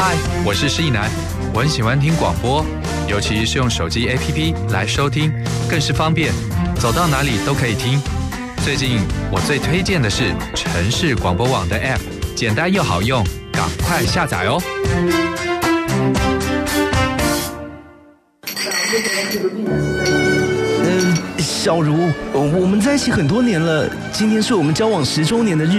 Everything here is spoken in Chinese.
嗨，我是施一男，我很喜欢听广播，尤其是用手机 APP 来收听，更是方便，走到哪里都可以听。最近我最推荐的是城市广播网的 App， 简单又好用，赶快下载哦。 小茹，我们在一起很多年了，今天是我们交往10周年的日